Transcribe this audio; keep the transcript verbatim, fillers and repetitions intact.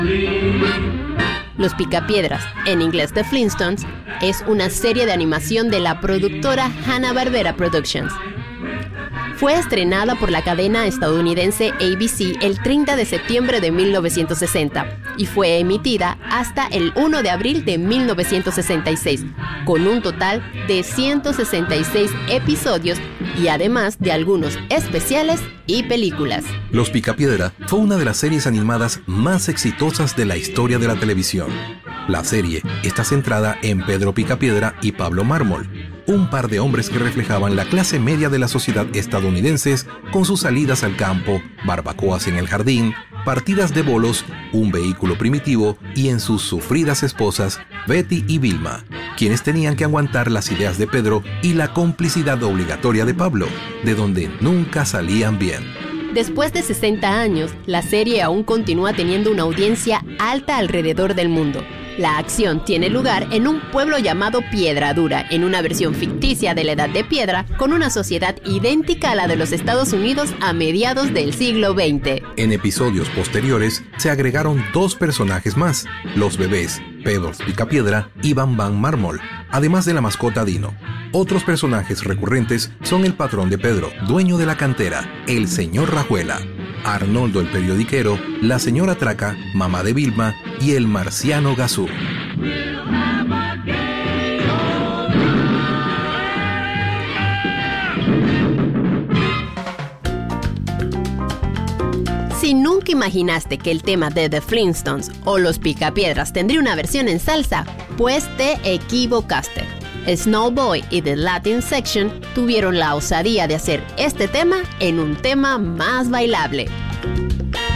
Los Picapiedras, en inglés The Flintstones, es una serie de animación de la productora Hanna-Barbera Productions. Fue estrenada por la cadena estadounidense A B C el treinta de septiembre de mil novecientos sesenta y fue emitida hasta el primero de abril de mil novecientos sesenta y seis, con un total de ciento sesenta y seis episodios y además de algunos especiales y películas. Los Picapiedra fue una de las series animadas más exitosas de la historia de la televisión. La serie está centrada en Pedro Picapiedra y Pablo Mármol, un par de hombres que reflejaban la clase media de la sociedad estadounidense con sus salidas al campo, barbacoas en el jardín, partidas de bolos, un vehículo primitivo y en sus sufridas esposas Betty y Vilma, quienes tenían que aguantar las ideas de Pedro y la complicidad obligatoria de Pablo, de donde nunca salían bien. Después de sesenta años, la serie aún continúa teniendo una audiencia alta alrededor del mundo. La acción tiene lugar en un pueblo llamado Piedra Dura, en una versión ficticia de la Edad de Piedra, con una sociedad idéntica a la de los Estados Unidos a mediados del siglo veinte. En episodios posteriores se agregaron dos personajes más, los bebés Pedro Picapiedra y Bam Bam Mármol, además de la mascota Dino. Otros personajes recurrentes son el patrón de Pedro, dueño de la cantera, el señor Rajuela, Arnoldo el periodiquero, la señora Traca, mamá de Vilma y el marciano Gazú. Si nunca imaginaste que el tema de The Flintstones o Los Picapiedras tendría una versión en salsa, pues te equivocaste. Snowboy y The Latin Section tuvieron la osadía de hacer este tema en un tema más bailable.